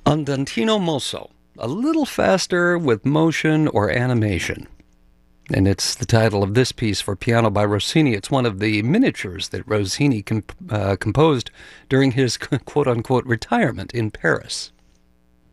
Andantino Mosso, a little faster with motion or animation. And it's the title of this piece for piano by Rossini. It's one of the miniatures that Rossini composed during his quote-unquote retirement in Paris.